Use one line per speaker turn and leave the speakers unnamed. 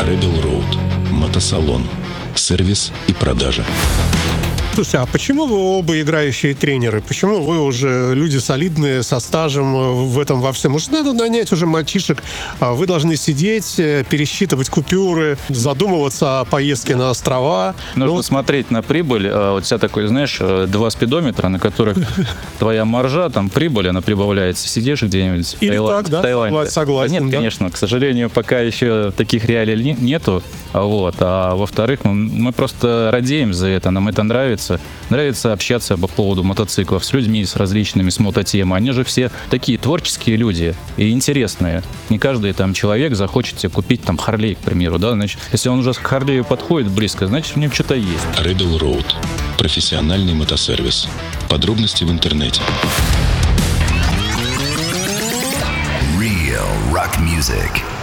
Rebel Road. Мотосалон. Сервис и продажа.
Слушайте, а почему вы оба играющие тренеры? Почему вы уже люди солидные, со стажем в этом во всем? Может, надо нанять уже мальчишек? Вы должны сидеть, пересчитывать купюры, задумываться о поездке на острова.
Нужно смотреть на прибыль. Вот вся такой, знаешь, 2 спидометра, на которых твоя маржа, там прибыль, она прибавляется. Сидишь где-нибудь в Таиланде.
Согласен.
Нет, конечно, к сожалению, пока еще таких реалий нету. Вот. А во-вторых, мы просто радеем за это, нам это нравится. Нравится общаться по поводу мотоциклов с людьми, с различными, с мототемой. Они же все такие творческие люди и интересные. Не каждый там человек захочет себе купить там Харлей, к примеру, да? Значит, если он уже к Харлею подходит близко, значит, в нем что-то есть.
Rebel Road. Профессиональный мотосервис. Подробности в интернете.
Real rock music.